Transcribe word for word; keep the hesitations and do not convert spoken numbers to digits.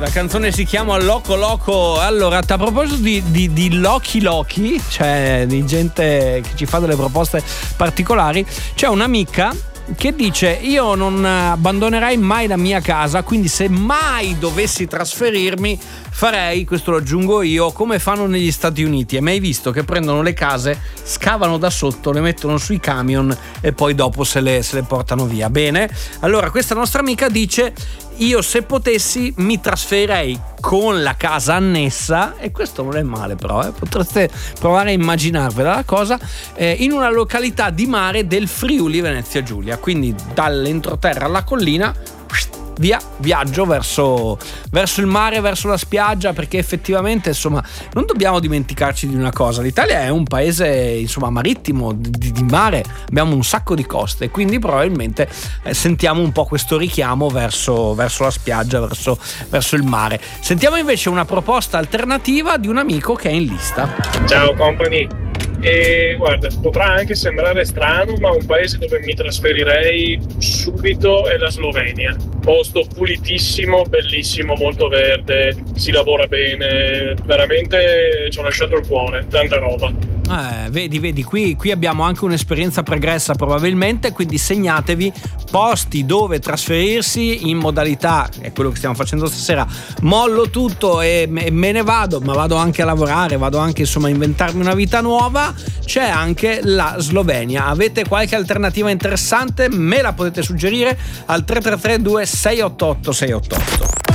La canzone si chiama Loco Loco. Allora, a proposito di, di, di Loki Loki, cioè di gente che ci fa delle proposte particolari, c'è un'amica che dice: io non abbandonerei mai la mia casa, quindi se mai dovessi trasferirmi farei, questo lo aggiungo io, come fanno negli Stati Uniti. Hai mai visto che prendono le case, scavano da sotto, le mettono sui camion e poi dopo se le, se le portano via? Bene, allora questa nostra amica dice: io se potessi mi trasferirei con la casa annessa, e questo non è male però, eh? Potreste provare a immaginarvela la cosa, eh, in una località di mare del Friuli Venezia Giulia, quindi dall'entroterra alla collina, via, viaggio verso, verso il mare, verso la spiaggia, perché effettivamente insomma non dobbiamo dimenticarci di una cosa: l'Italia è un paese insomma marittimo, di, di mare, abbiamo un sacco di coste, quindi probabilmente eh, sentiamo un po' questo richiamo verso, verso la spiaggia, verso, verso il mare. Sentiamo invece una proposta alternativa di un amico che è in lista. Ciao company. E guarda, potrà anche sembrare strano, ma un paese dove mi trasferirei subito è la Slovenia. Posto pulitissimo, bellissimo, molto verde, si lavora bene, veramente ci ho lasciato il cuore, tanta roba. Eh, vedi, vedi, qui, qui abbiamo anche un'esperienza pregressa probabilmente, quindi segnatevi posti dove trasferirsi in modalità, è quello che stiamo facendo stasera, mollo tutto e me, me ne vado, ma vado anche a lavorare, vado anche insomma a inventarmi una vita nuova. C'è anche la Slovenia. Avete qualche alternativa interessante? Me la potete suggerire al tre tre tre due sei otto otto sei otto otto.